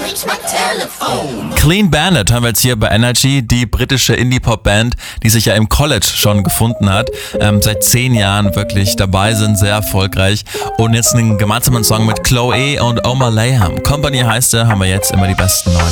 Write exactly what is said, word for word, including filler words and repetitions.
Clean Bandit haben wir jetzt hier bei Energy, die britische Indie-Pop-Band, die sich ja im College schon gefunden hat, ähm, seit zehn Jahren wirklich dabei sind, sehr erfolgreich und jetzt einen gemeinsamen Song mit Chloe und Omar Layham. Company heißt er, haben wir jetzt immer die besten neuen